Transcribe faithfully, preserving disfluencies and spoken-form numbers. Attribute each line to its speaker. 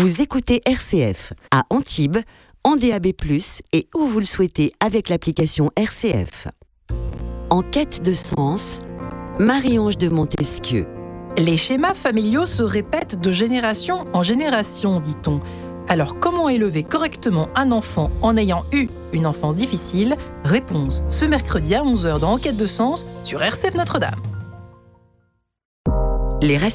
Speaker 1: Vous écoutez R C F à Antibes, en D A B plus, et où vous le souhaitez avec l'application R C F. En quête de sens, Marie-Ange de Montesquieu.
Speaker 2: Les schémas familiaux se répètent de génération en génération, dit-on. Alors, comment élever correctement un enfant en ayant eu une enfance difficile ? Réponse ce mercredi à onze heures dans En quête de sens sur R C F Notre-Dame.
Speaker 1: Les